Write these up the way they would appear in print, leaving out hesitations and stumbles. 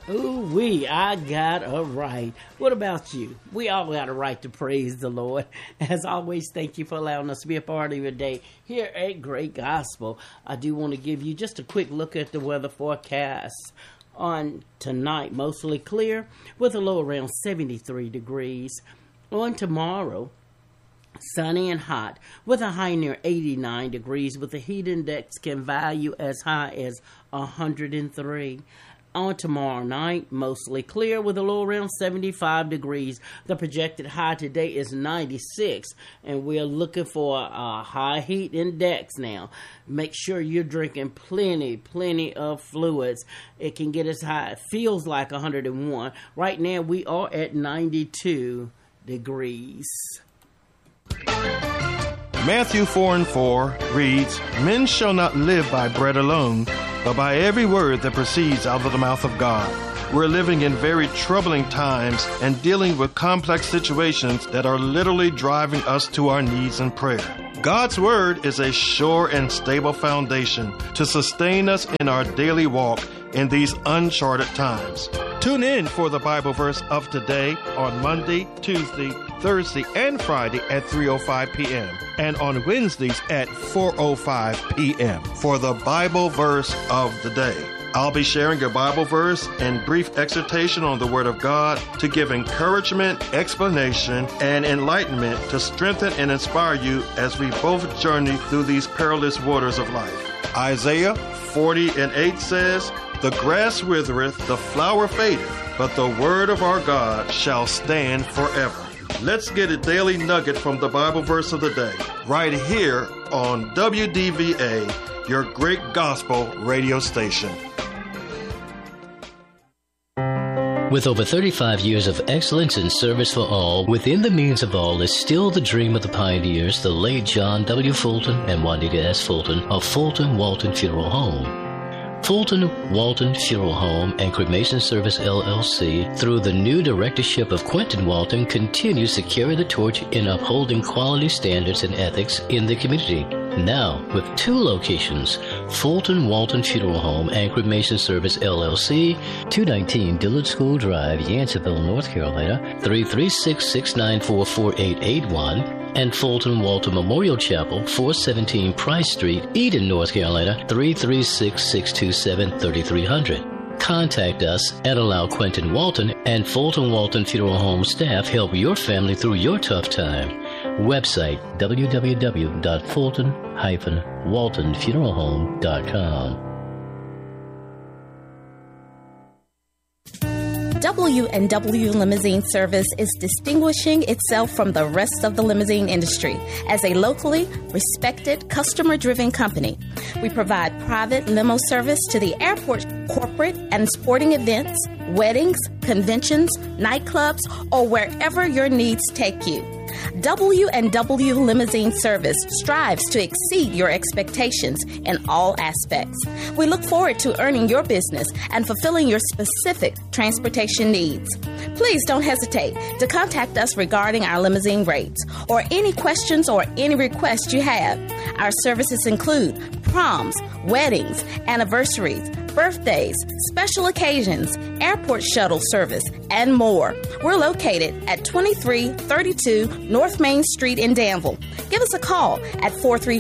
Ooh-wee, I got a right. What about you? We all got a right to praise the Lord. As always, thank you for allowing us to be a part of your day here at Great Gospel. I do want to give you just a quick look at the weather forecast. On tonight, mostly clear with a low around 73 degrees. On tomorrow, sunny and hot with a high near 89 degrees with a heat index can value as high as 103. On tomorrow night, mostly clear with a low around 75 degrees. The projected high today is 96, and we're looking for a high heat index now. Make sure you're drinking plenty of fluids. It can get as high, it feels like 101. Right now, we are at 92 degrees. Matthew 4:4 reads, "Men shall not live by bread alone, but by every word that proceeds out of the mouth of God." We're living in very troubling times and dealing with complex situations that are literally driving us to our knees in prayer. God's Word is a sure and stable foundation to sustain us in our daily walk in these uncharted times. Tune in for the Bible verse of today on Monday, Tuesday, Thursday, and Friday at 3:05 p.m. and on Wednesdays at 4:05 p.m. for the Bible verse of the day. I'll be sharing a Bible verse and brief exhortation on the Word of God to give encouragement, explanation, and enlightenment to strengthen and inspire you as we both journey through these perilous waters of life. Isaiah 40:8 says, "The grass withereth, the flower fadeth, but the word of our God shall stand forever." Let's get a daily nugget from the Bible verse of the day, right here on WDVA, your Great Gospel radio station. With over 35 years of excellence in service for all, within the means of all is still the dream of the pioneers, the late John W. Fulton and Juanita S. Fulton of Fulton Walton Funeral Home. Fulton Walton Funeral Home and Cremation Service LLC, through the new directorship of Quentin Walton, continues to carry the torch in upholding quality standards and ethics in the community. Now, with 2 locations, Fulton Walton Funeral Home and Cremation Service LLC, 219 Dillard School Drive, Yanceyville, North Carolina, 336-694-4881, and Fulton Walton Memorial Chapel, 417 Price Street, Eden, North Carolina, 336-627-3300. Contact us and allow Quentin Walton and Fulton Walton Funeral Home staff help your family through your tough time. Website www.fulton-waltonfuneralhome.com. W&W Limousine Service is distinguishing itself from the rest of the limousine industry as a locally respected, customer-driven company. We provide private limo service to the airport, corporate and sporting events, weddings, conventions, nightclubs, or wherever your needs take you. W&W Limousine Service strives to exceed your expectations in all aspects. We look forward to earning your business and fulfilling your specific transportation needs. Please don't hesitate to contact us regarding our limousine rates or any questions or any requests you have. Our services include proms, weddings, anniversaries, birthdays, special occasions, airport shuttle service, and more. We're located at 2332 North Main Street in Danville. Give us a call at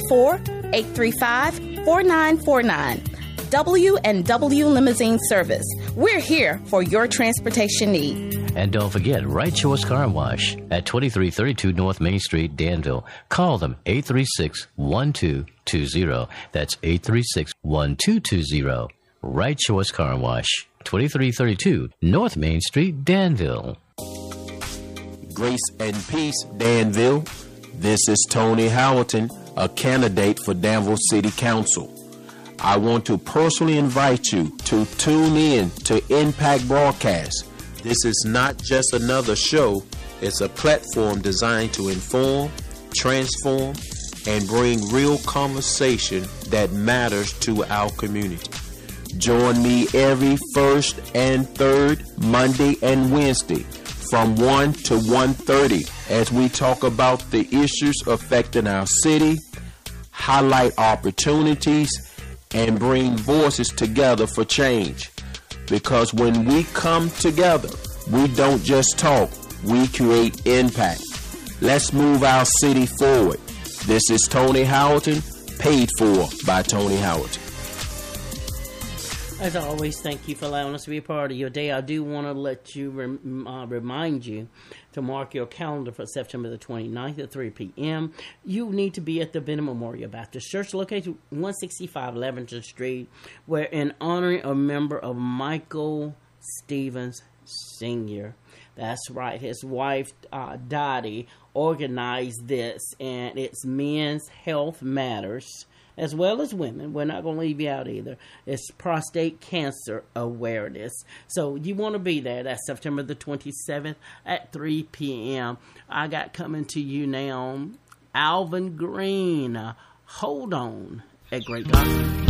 434-835-4949. W&W Limousine Service. We're here for your transportation need. And don't forget, Right Choice Car Wash at 2332 North Main Street, Danville. Call them 836-1220. That's 836-1220. Right Choice Car Wash, 2332 North Main Street, Danville. Grace and peace, Danville. This is Tony Hamilton, a candidate for Danville City Council. I want to personally invite you to tune in to Impact Broadcast. This is not just another show. It's a platform designed to inform, transform, and bring real conversation that matters to our community. Join me every first and third Monday and Wednesday from 1 to 1:30 as we talk about the issues affecting our city, highlight opportunities, and bring voices together for change. because when we come together, we don't just talk, we create impact. Let's move our city forward. This is Tony Howerton, paid for by Tony Howerton. As always, thank you for allowing us to be a part of your day. I do want to let you remind you to mark your calendar for September the 29th at 3 p.m. You need to be at the Benham Memorial Baptist Church, located 165 Leventon Street, where in honoring a member of Michael Stevens Sr. That's right, his wife, Dottie, organized this, and it's Men's Health Matters, as well as women. We're not going to leave you out either. It's prostate cancer awareness. So you want to be there. That's September the 27th at 3 p.m. I got coming to you now, Alvin Green. Hold on at Great Gospel.